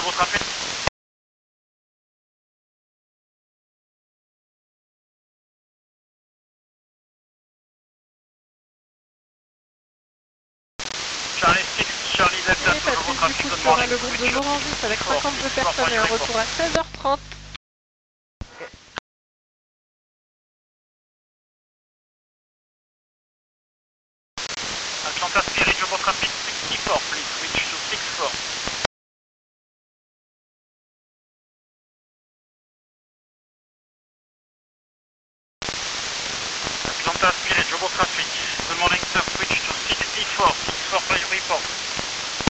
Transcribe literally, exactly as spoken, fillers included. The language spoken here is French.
nouveau trafic. Charlie six, Charlie Delta, Oui, nouveau Patrice, trafic du coup, de sur morning. le groupe de Morangis avec cinquante-deux personnes et un retour à seize heures trente.